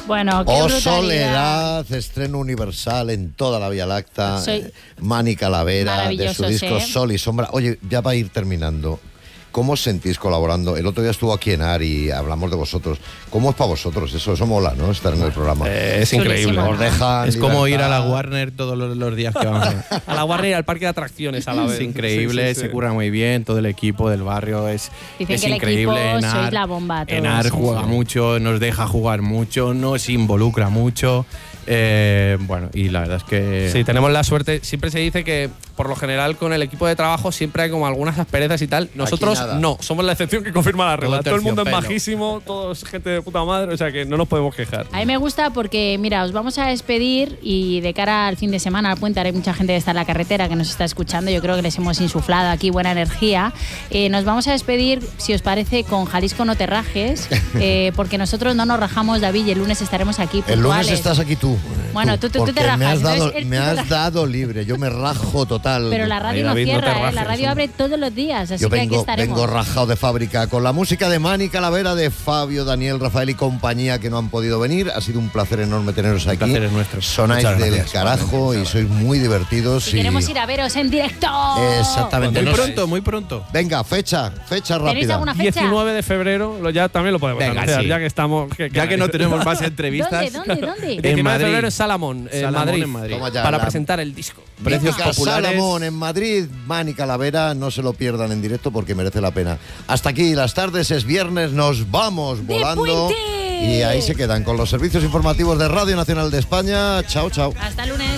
Bueno, qué Oh brutalidad. Soledad, estreno universal en toda la Vía Láctea. Soy- Mani Calavera, de su Maravillosos, disco ¿eh? Sol y Sombra. Oye, ya va a ir terminando. ¿Cómo os sentís colaborando? El otro día estuvo aquí en AR y hablamos de vosotros. ¿Cómo es para vosotros? Eso mola, ¿no? Estar en el programa. Es increíble. Chulísimo. Os dejan Es como ir a la libertad. Warner todos los días que vamos. A la Warner y al parque de atracciones a la vez. Es increíble, Sí, sí, sí. se curra muy bien, todo el equipo del barrio es Dicen que el increíble. equipo sois la bomba todos, Enar sí, juega sí. mucho, nos deja jugar mucho, nos involucra mucho. Bueno, y la verdad es que Sí, tenemos la suerte. Siempre se dice que, por lo general, con el equipo de trabajo siempre hay como algunas asperezas y tal. Nosotros nada. no, somos la excepción que confirma la regla. Todo el mundo es terciopelo. majísimo, todos gente de puta madre, o sea que no nos podemos quejar. A mí me gusta porque, mira, os vamos a despedir y de cara al fin de semana, al puente, hay mucha gente que está en la carretera que nos está escuchando. Yo creo que les hemos insuflado aquí buena energía. Nos vamos a despedir, si os parece, con Jalisco No Te Rajes, porque nosotros no nos rajamos, David, y el lunes estaremos aquí El lunes puntuales. estás aquí tú. Bueno, tú te porque rajas, Me has dado, entonces, me tú te has rajas. dado libre. Yo me rajo total. Pero la radio Ay, no David, no te cierra, rajes, la radio hombre. abre todos los días, así Yo que aquí vengo estaremos. rajado de fábrica con la música de Mani Calavera, de Fabio, Daniel, Rafael y compañía que no han podido venir. Ha sido un placer enorme teneros aquí. placer es nuestro. Sonáis Muchas del gracias. carajo y sois muy divertidos. Y queremos ir a veros en directo. Exactamente. muy No sé. pronto, muy pronto. Venga, fecha ¿Tenéis rápida. alguna fecha? 19 de febrero, ya también lo podemos Venga, anunciar, sí. ya que estamos. Ya que no tenemos más entrevistas. ¿Dónde? 19 de Madrid. febrero en Salamón, en Salamón, Madrid, en Madrid. Toma ya, para la- presentar el disco. Precios Venga, populares. Salamón en Madrid, Mani Calavera, no se lo pierdan en directo porque merece la pena. Hasta aquí las tardes, es viernes, nos vamos ¡De volando. puente! Y ahí se quedan con los servicios informativos de Radio Nacional de España. Chao, chao. Hasta el lunes.